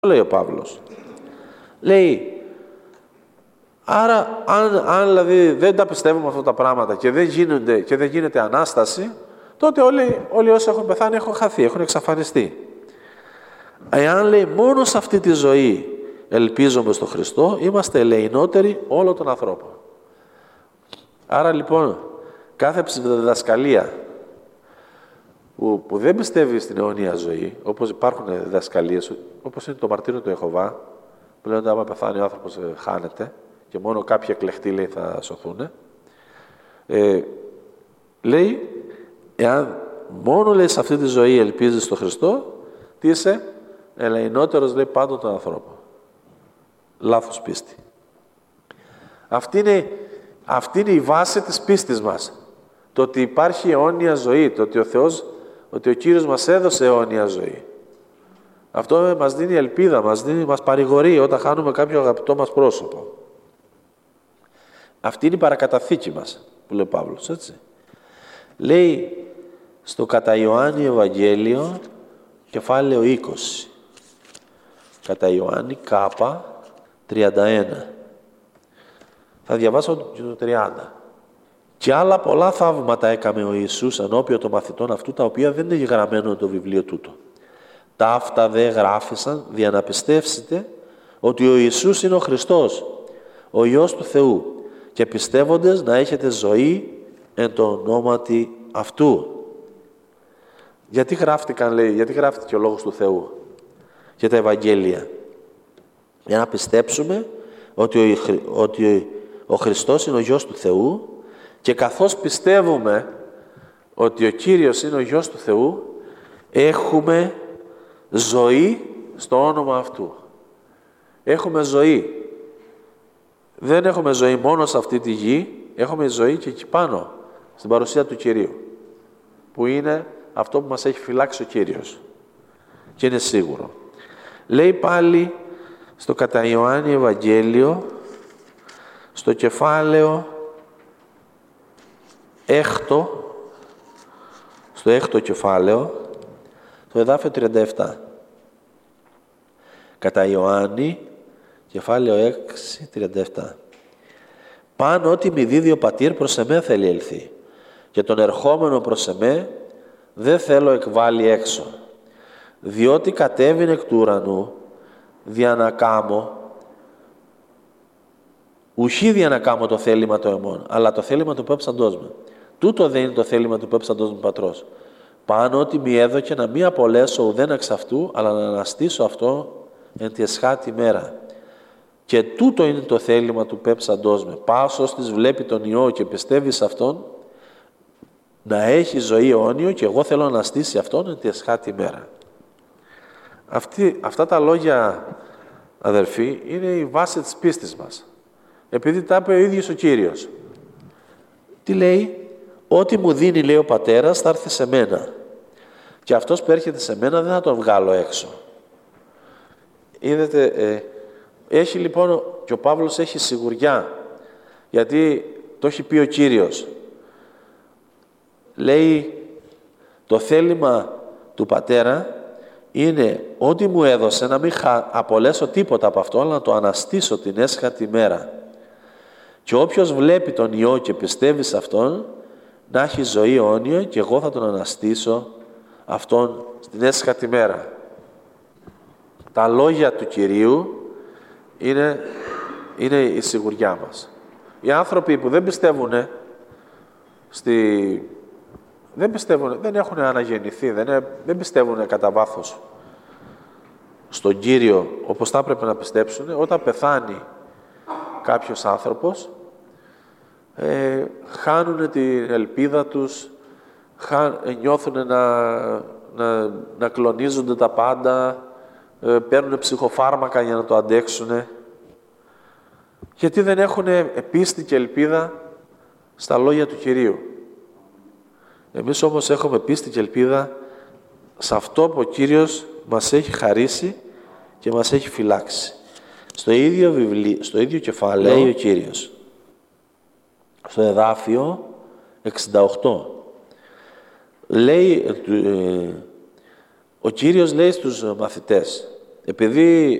λέει ο Παύλος. Λέει, άρα αν δηλαδή δεν τα πιστεύουμε αυτά τα πράγματα και δεν γίνεται Ανάσταση, τότε όλοι όσοι έχουν πεθάνει έχουν χαθεί, έχουν εξαφανιστεί. Εάν λέει μόνο σε αυτή τη ζωή ελπίζουμε στο Χριστό, είμαστε ελεηνότεροι όλων των ανθρώπων. Άρα λοιπόν κάθε διδασκαλία που δεν πιστεύει στην αιώνια ζωή, όπως υπάρχουν διδασκαλίες, όπως είναι το μαρτύριο του Ιεχωβά, που λένε ότι άμα πεθάνει ο άνθρωπος χάνεται και μόνο κάποιοι εκλεκτοί λέει θα σωθούν, λέει, εάν μόνο λέει σε αυτή τη ζωή ελπίζεις στο Χριστό, τι είσαι? Ελεηνότερος λέει πάντων των ανθρώπων. Λάθος πίστη. Αυτή είναι η βάση της πίστης μας. Το ότι υπάρχει αιώνια ζωή, το ότι ο Κύριος μας έδωσε αιώνια ζωή. Αυτό μας δίνει ελπίδα, μας παρηγορεί όταν χάνουμε κάποιο αγαπητό μας πρόσωπο. Αυτή είναι η παρακαταθήκη μας, που λέει ο Παύλος, έτσι. Λέει στο κατά Ιωάννη Ευαγγέλιο, κεφάλαιο 20. Κατά Ιωάννη, κάπα, 31. Θα διαβάσω και το 30. Και άλλα πολλά θαύματα έκαμε ο Ιησούς ενώπιον των μαθητών αυτού, τα οποία δεν είναι γραμμένο το βιβλίο τούτο. Ταύτα δε γράφησαν, δια να πιστεύσετε ότι ο Ιησούς είναι ο Χριστός, ο Υιός του Θεού, και πιστεύοντες να έχετε ζωή εν το ονόματι αυτού. Γιατί γράφτηκαν, λέει, γιατί γράφτηκε ο Λόγος του Θεού και τα Ευαγγέλια? Για να πιστέψουμε ότι ο Χριστός είναι ο Υιός του Θεού, και καθώς πιστεύουμε ότι ο Κύριος είναι ο Υιός του Θεού, έχουμε ζωή στο όνομα αυτού. Έχουμε ζωή. Δεν έχουμε ζωή μόνο σε αυτή τη γη, έχουμε ζωή και εκεί πάνω, στην παρουσία του Κυρίου, που είναι αυτό που μας έχει φυλάξει ο Κύριος. Και είναι σίγουρο. Λέει πάλι στο κατά Ιωάννη Ευαγγέλιο, στο κεφάλαιο 6, στο 6ο κεφάλαιο, το εδάφιο 37. Κατά Ιωάννη, κεφάλαιο 6, 37. Πάνω ότι μη δίδει ο πατήρ προς εμέ θέλει ελθεί, και τον ερχόμενο προς εμέ δεν θέλω εκβάλει έξω, διότι κατέβην εκ του ουρανού δια να κάμω, ουχή δια να κάμω το θέλημα το εμών, αλλά το θέλημα του πέψαντός με. Τούτο δεν είναι το θέλημα του πέψαντός μου πατρός. Πάνω ότι μη έδωκε να μη απολέσω ουδέν εξ αυτού, αλλά να αναστήσω αυτό εν τη εσχάτη μέρα. Και τούτο είναι το θέλημα του πέψαντός με. Πάσος της βλέπει τον Υιό και πιστεύει σε Αυτόν, να έχει ζωή αιώνιο, και εγώ θέλω να αναστήσει Αυτόν εν τη εσχάτη μέρα. Αυτά τα λόγια, αδερφοί, είναι η βάση της πίστης μας. Επειδή τα είπε ο ίδιος ο Κύριος. Τι λέει? Ό,τι μου δίνει, λέει ο Πατέρας, θα έρθει σε μένα. Και αυτός που έρχεται σε μένα δεν θα τον βγάλω έξω. Είδατε, έχει λοιπόν, και ο Παύλος έχει σιγουριά, γιατί το έχει πει ο Κύριος. Λέει, το θέλημα του Πατέρα είναι ό,τι μου έδωσε να μην απολέσω τίποτα από αυτό, αλλά να το αναστήσω την έσχατη μέρα. Και όποιος βλέπει τον Υιό και πιστεύει σε Αυτόν, να έχει ζωή αιώνια, και εγώ θα τον αναστήσω Αυτόν στην έσχατη μέρα. Τα λόγια του Κυρίου είναι η σιγουριά μας. Οι άνθρωποι που δεν πιστεύουν, δεν έχουν αναγεννηθεί, δεν πιστεύουν κατά βάθος στον Κύριο όπως θα έπρεπε να πιστέψουν, όταν πεθάνει κάποιος άνθρωπος, χάνουν την ελπίδα τους, νιώθουν να κλονίζονται τα πάντα, παίρνουν ψυχοφάρμακα για να το αντέξουν, γιατί δεν έχουν πίστη και ελπίδα στα λόγια του Κυρίου. Εμείς όμως έχουμε πίστη και ελπίδα σε αυτό που ο Κύριος μας έχει χαρίσει και μας έχει φυλάξει. Στο ίδιο κεφάλαιο λέει ο Κύριος, στο εδάφιο 68, λέει, ο Κύριος λέει στους μαθητές, επειδή